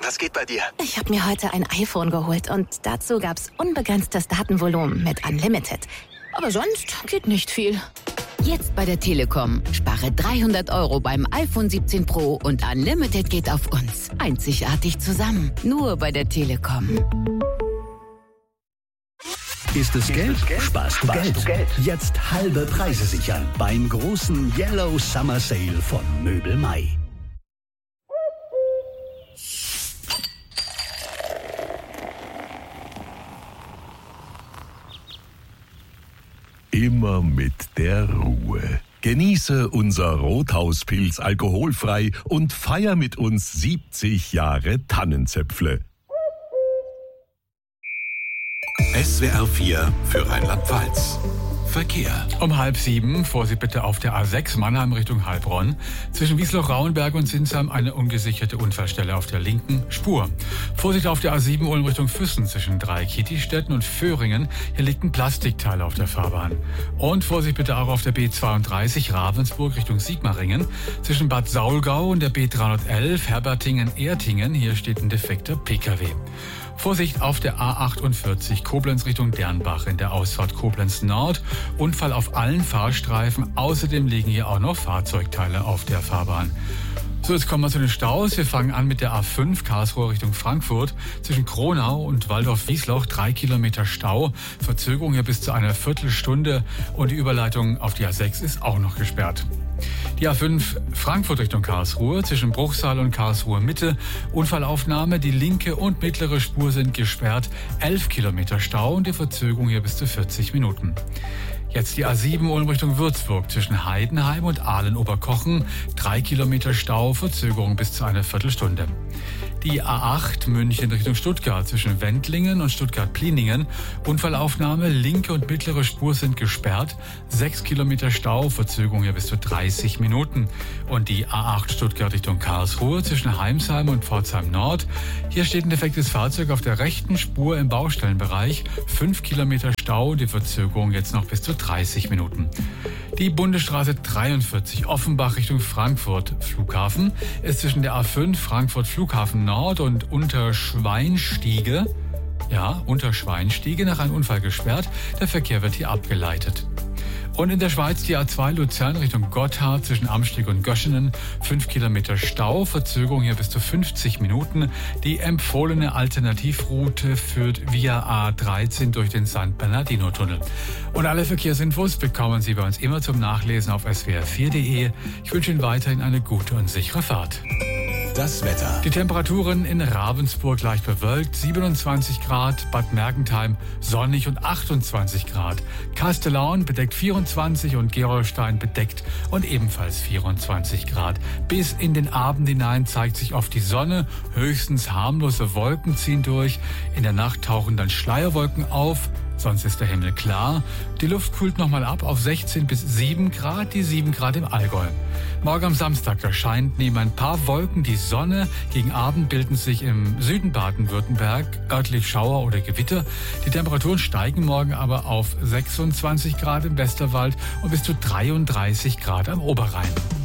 Was geht bei dir? Ich habe mir heute ein iPhone geholt und dazu gab's unbegrenztes Datenvolumen mit Unlimited. Aber sonst geht nicht viel. Jetzt bei der Telekom. Spare 300 € beim iPhone 17 Pro und Unlimited geht auf uns. Einzigartig zusammen. Nur bei der Telekom. Ist es Geld? Sparst du Geld. Jetzt halbe Preise sichern beim großen Yellow Summer Sale von Möbel Mai. Immer mit der Ruhe. Genieße unser Rothauspilz alkoholfrei und feier mit uns 70 Jahre Tannenzäpfle. SWR 4 für Rheinland-Pfalz. Verkehr. Um 6:30, Vorsicht bitte auf der A6 Mannheim Richtung Heilbronn. Zwischen Wiesloch-Rauenberg und Sinsheim eine ungesicherte Unfallstelle auf der linken Spur. Vorsicht auf der A7 Ulm Richtung Füssen zwischen Dreieck-Kietistetten und Föhringen. Hier liegt ein Plastikteil auf der Fahrbahn. Und Vorsicht bitte auch auf der B32 Ravensburg Richtung Sigmaringen. Zwischen Bad Saulgau und der B311 Herbertingen-Ertingen. Hier steht ein defekter Pkw. Vorsicht auf der A48 Koblenz Richtung Dernbach in der Ausfahrt Koblenz Nord. Unfall auf allen Fahrstreifen. Außerdem liegen hier auch noch Fahrzeugteile auf der Fahrbahn. So, jetzt kommen wir zu den Staus. Wir fangen an mit der A5 Karlsruhe Richtung Frankfurt. Zwischen Kronau und Waldorf-Wiesloch 3 Kilometer Stau. Verzögerung hier bis zu einer Viertelstunde. Und die Überleitung auf die A6 ist auch noch gesperrt. Die A5 Frankfurt Richtung Karlsruhe zwischen Bruchsal und Karlsruhe Mitte. Unfallaufnahme, die linke und mittlere Spur sind gesperrt. 11 Kilometer Stau und die Verzögerung hier bis zu 40 Minuten. Jetzt die A7 Ulm Richtung Würzburg zwischen Heidenheim und Aalen-Oberkochen. 3 Kilometer Stau, Verzögerung bis zu einer Viertelstunde. Die A8 München Richtung Stuttgart zwischen Wendlingen und Stuttgart-Pliningen. Unfallaufnahme, linke und mittlere Spur sind gesperrt. 6 Kilometer Stau, Verzögerung hier bis zu 30 Minuten. Und die A8 Stuttgart Richtung Karlsruhe zwischen Heimsheim und Pforzheim Nord. Hier steht ein defektes Fahrzeug auf der rechten Spur im Baustellenbereich. 5 Kilometer Stau, die Verzögerung jetzt noch bis zu 30 Minuten. Die Bundesstraße 43 Offenbach Richtung Frankfurt Flughafen ist zwischen der A5 Frankfurt Flughafen Nord und Unterschweinstiege nach einem Unfall gesperrt. Der Verkehr wird hier abgeleitet. Und in der Schweiz die A2 Luzern Richtung Gotthard zwischen Amsteg und Göschenen. 5 Kilometer Stau, Verzögerung hier bis zu 50 Minuten. Die empfohlene Alternativroute führt via A13 durch den San Bernardino-Tunnel. Und alle Verkehrsinfos bekommen Sie bei uns immer zum Nachlesen auf swr4.de. Ich wünsche Ihnen weiterhin eine gute und sichere Fahrt. Das Wetter. Die Temperaturen in Ravensburg leicht bewölkt, 27 Grad, Bad Mergentheim sonnig und 28 Grad. Kastellaun bedeckt 24 und Gerolstein bedeckt und ebenfalls 24 Grad. Bis in den Abend hinein zeigt sich oft die Sonne, höchstens harmlose Wolken ziehen durch. In der Nacht tauchen dann Schleierwolken auf. Sonst ist der Himmel klar. Die Luft kühlt nochmal ab auf 16 bis 7 Grad, die 7 Grad im Allgäu. Morgen am Samstag, da scheint neben ein paar Wolken die Sonne. Gegen Abend bilden sich im Süden Baden-Württemberg örtlich Schauer oder Gewitter. Die Temperaturen steigen morgen aber auf 26 Grad im Westerwald und bis zu 33 Grad am Oberrhein.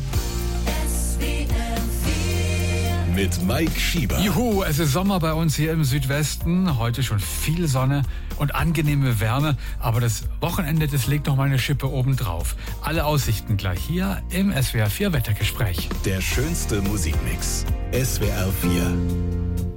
Mit Mike Schieber. Juhu, es ist Sommer bei uns hier im Südwesten. Heute schon viel Sonne und angenehme Wärme. Aber das Wochenende, das legt noch mal eine Schippe oben drauf. Alle Aussichten gleich hier im SWR 4 Wettergespräch. Der schönste Musikmix. SWR 4.